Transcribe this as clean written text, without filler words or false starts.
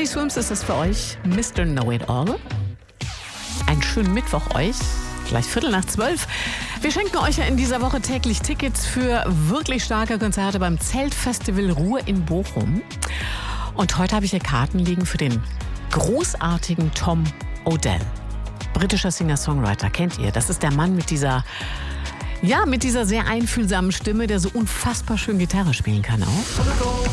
Body Swims ist es für euch, Mr. Know-It-All. Einen schönen Mittwoch euch, gleich 11:45. Wir schenken euch ja in dieser Woche täglich Tickets für wirklich starke Konzerte beim Zeltfestival Ruhr in Bochum. Und heute habe ich hier Karten liegen für den großartigen Tom Odell. Britischer Singer-Songwriter, kennt ihr? Das ist der Mann mit dieser sehr einfühlsamen Stimme, der so unfassbar schön Gitarre spielen kann auch.